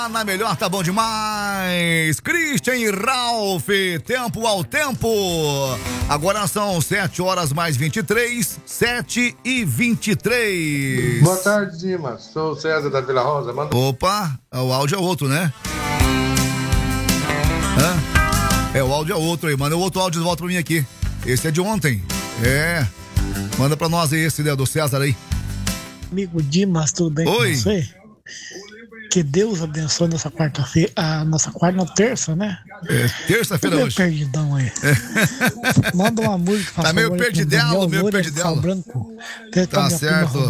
Na melhor tá bom demais. Christian e Ralph, tempo ao tempo. Agora são 7 horas mais 23, 7h23. Boa tarde, Dimas. Sou o César da Vila Rosa. Opa, o áudio é outro, né? O áudio é outro aí. Manda o outro áudio de volta pra mim aqui. Esse é de ontem. Manda pra nós aí esse, né, do César aí. Amigo Dimas, tudo bem Oi. com você? Que Deus abençoe nossa quarta-feira, a nossa terça, né? Terça-feira meio hoje. Perdidão aí. Manda uma música. Tá meio perdidelo, meio perdidelo. Branco. Tá certo.